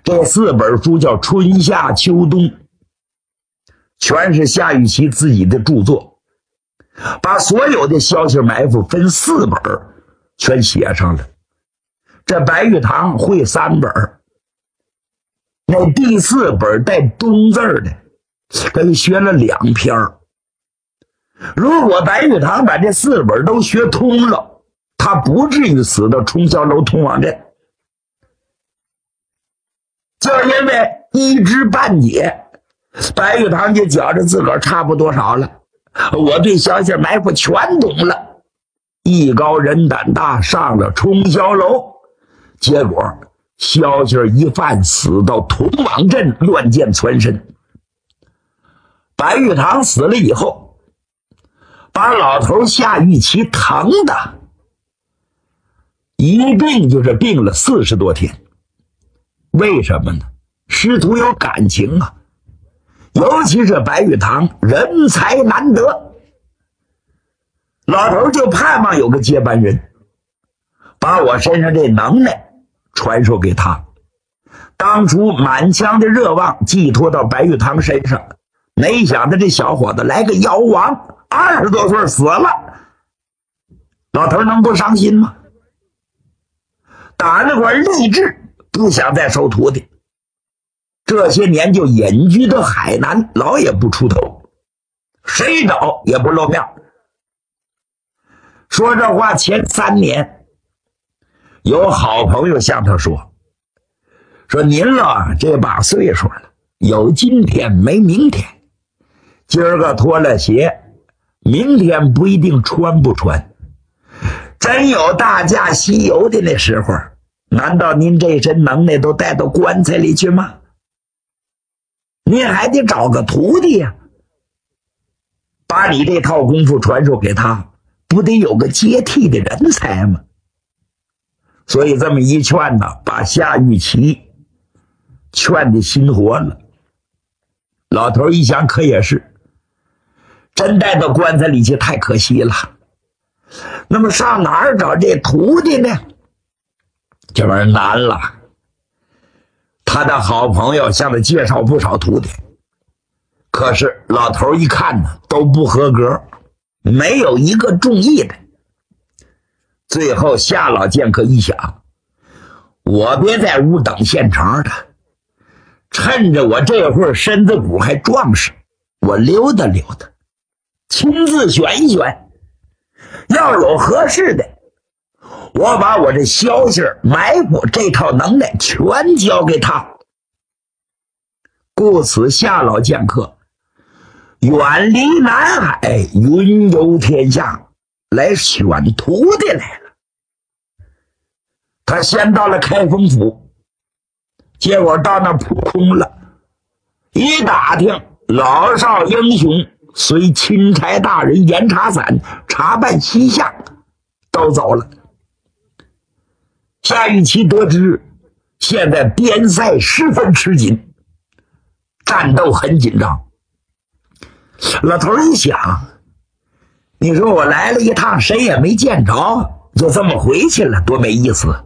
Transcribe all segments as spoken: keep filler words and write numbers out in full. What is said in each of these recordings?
这四本书叫春夏秋冬，全是夏玉琪自己的著作，把所有的消息埋伏分四本全写上了。这白玉堂会三本，那第四本带冬字的跟学了两篇。如果白玉堂把这四本都学通了，他不至于死到冲霄楼通往镇。就因为一知半解，白玉堂就觉着自个儿差不多少了，我对消息埋伏全懂了，艺高人胆大，上了冲霄楼，结果消息一犯，死到通往镇，乱箭穿身。白玉堂死了以后，把老头夏玉琪疼的一病就是病了四十多天。为什么呢？师徒有感情啊，尤其是白玉堂人才难得，老头就盼望有个接班人，把我身上这能耐传授给他。当初满腔的热望寄托到白玉堂身上，没想到这小伙子来个夭亡，二十多岁死了，老头能不伤心吗？打那会儿立志不想再收徒弟，这些年就隐居到海南，老也不出头，谁找也不露面。说这话前三年，有好朋友向他说说您了这把岁数了，有今天没明天，今儿个脱了鞋，明天不一定穿不穿，真有大驾西游的那时候，难道您这身能耐都带到棺材里去吗？您还得找个徒弟呀、啊，把你这套功夫传授给他，不得有个接替的人才吗？所以这么一劝呢，把夏玉琪劝的心活了。老头一想，可也是，真带到棺材里去太可惜了。那么上哪儿找这徒弟呢？这玩意儿难了。他的好朋友向他介绍不少徒弟，可是老头一看呢，都不合格，没有一个中意的。最后夏老剑客一想，我别在屋等现成的，趁着我这会儿身子骨还壮实，我溜达溜达，亲自选一选，要有合适的，我把我这消息埋伏这套能耐全交给他。故此夏老剑客远离南海，云游天下，来选徒弟来了。他先到了开封府，结果到那扑空了，一打听，老少英雄随钦差大人严查散查办西夏都走了。夏玉琪得知现在边塞十分吃紧，战斗很紧张。老头一想，你说我来了一趟，谁也没见着，就这么回去了，多没意思。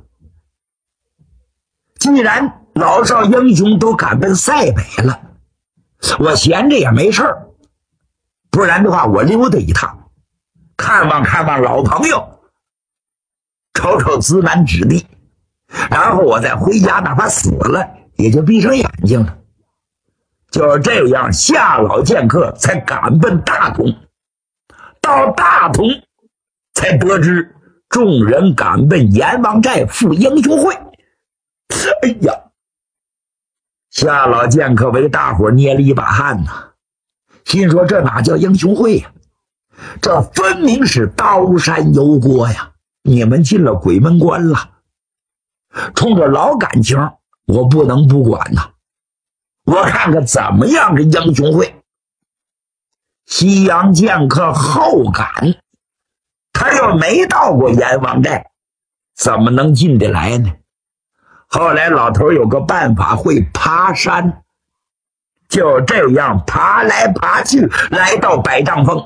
既然老少英雄都赶奔塞北了，我闲着也没事儿，不然的话我溜达一趟，看望看望老朋友，瞅瞅资南子弟，然后我再回家，哪怕死了也就闭上眼睛了。就这样，夏老剑客才赶奔大同，到大同才得知众人赶奔阎王寨赴英雄会。哎呀，夏老剑客为大伙捏了一把汗呐，心说这哪叫英雄会呀、啊？这分明是刀山油锅呀！你们进了鬼门关了，冲着老感情，我不能不管呐。我看看怎么样个英雄会。西洋剑客后赶，他又没到过阎王寨，怎么能进得来呢？后来老头有个办法，会爬山，就这样爬来爬去，来到百丈峰。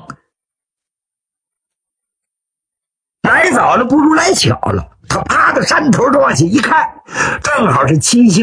来早了不如来巧了，他爬到山头上往下一看，正好是七星